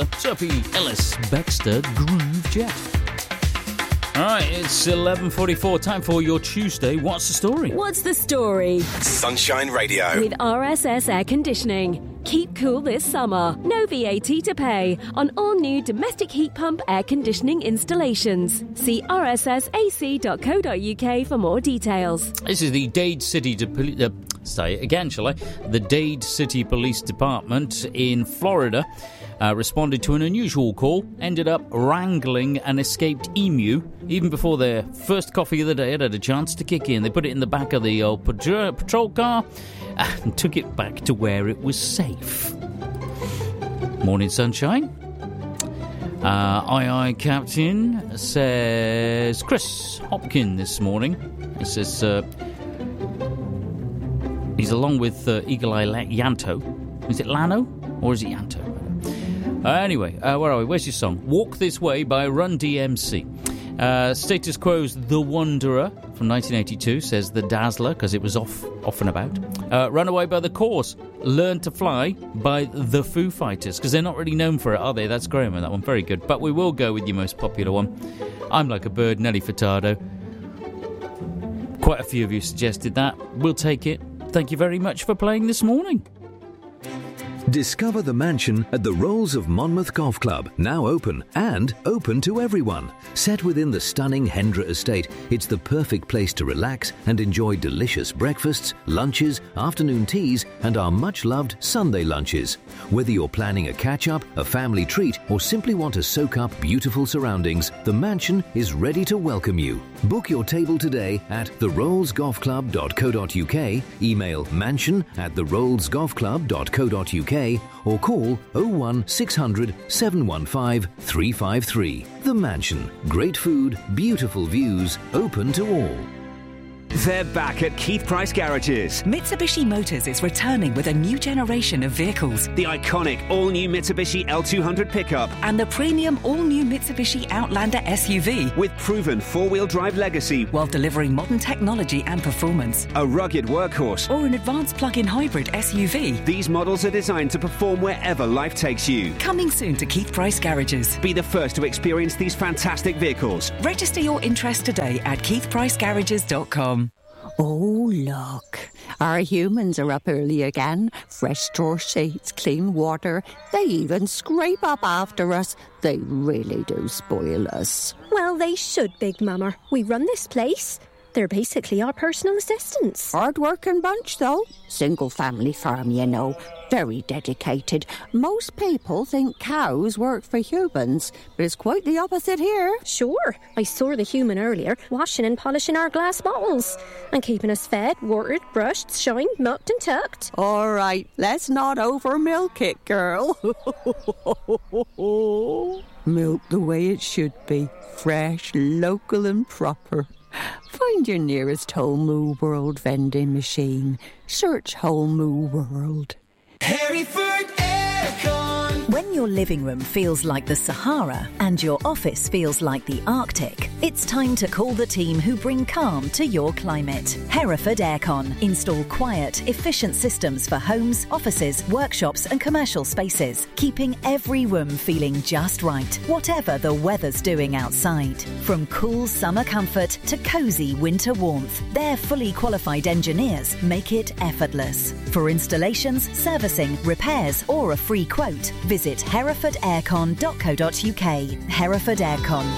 Sophie Ellis Bextor, Groove Jet. All right, it's 11:44. Time for your Tuesday. What's the story? What's the story? Sunshine Radio. With RSS Air Conditioning. Keep cool this summer. No VAT to pay on all new domestic heat pump air conditioning installations. See rssac.co.uk for more details. This is the Dade City The Dade City Police Department in Florida responded to an unusual call, ended up wrangling an escaped emu even before their first coffee of the day had had a chance to kick in. They put it in the back of the old patrol car and took it back to where it was safe. Morning, sunshine. Aye, Captain, says Chris Hopkin this morning. He says he's along with Eagle Eye Yanto. Is it Lano or is it Yanto? Anyway, where are we? Where's your song? Walk This Way by Run DMC. Status Quo's The Wanderer from 1982 says The Dazzler, because it was off and about. Runaway by The Course. Learn to Fly by The Foo Fighters, because they're not really known for it, are they? That's Graham, that one. Very good. But we will go with your most popular one. I'm Like a Bird, Nelly Furtado. Quite a few of you suggested that. We'll take it. Thank you very much for playing this morning. Discover the mansion at the Rolls of Monmouth Golf Club, now open and open to everyone. Set within the stunning Hendra estate, it's the perfect place to relax and enjoy delicious breakfasts, lunches, afternoon teas, and our much-loved Sunday lunches. Whether you're planning a catch-up, a family treat, or simply want to soak up beautiful surroundings, the mansion is ready to welcome you. Book your table today at therollsgolfclub.co.uk, email mansion@therollsgolfclub.co.uk, or call 01600 715 353. The Mansion. Great food, beautiful views, open to all. They're back at Keith Price Garages. Mitsubishi Motors is returning with a new generation of vehicles. The iconic all-new Mitsubishi L200 pickup. And the premium all-new Mitsubishi Outlander SUV. With proven four-wheel drive legacy. While delivering modern technology and performance. A rugged workhorse. Or an advanced plug-in hybrid SUV. These models are designed to perform wherever life takes you. Coming soon to Keith Price Garages. Be the first to experience these fantastic vehicles. Register your interest today at keithpricegarages.com. Oh, look. Our humans are up early again. Fresh straw sheets, clean water. They even scrape up after us. They really do spoil us. Well, they should, Big Mama. We run this place. They're basically our personal assistants. Hard-working bunch, though. Single-family farm, you know. Very dedicated. Most people think cows work for humans, but it's quite the opposite here. Sure. I saw the human earlier, washing and polishing our glass bottles and keeping us fed, watered, brushed, shined, mucked and tucked. All right, let's not over-milk it, girl. Milk the way it should be. Fresh, local and proper. Find your nearest Whole Moo World vending machine. Search Whole Moo World. Hereford Aircon. When your living room feels like the Sahara and your office feels like the Arctic, it's time to call the team who bring calm to your climate. Hereford Aircon. Install quiet, efficient systems for homes, offices, workshops and commercial spaces, keeping every room feeling just right, whatever the weather's doing outside. From cool summer comfort to cosy winter warmth, their fully qualified engineers make it effortless. For installations, servicing, repairs or a free quote, visit herefordaircon.co.uk. Hereford Aircon.